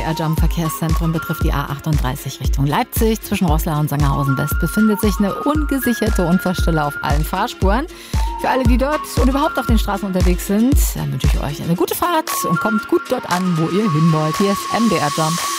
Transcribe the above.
MDR Jump Verkehrszentrum betrifft die A38 Richtung Leipzig. Zwischen Roßla und Sangerhausen West befindet sich eine ungesicherte Unfallstelle auf allen Fahrspuren. Für alle, die dort und überhaupt auf den Straßen unterwegs sind, wünsche ich euch eine gute Fahrt und kommt gut dort an, wo ihr hin wollt. Hier ist MDR Jump.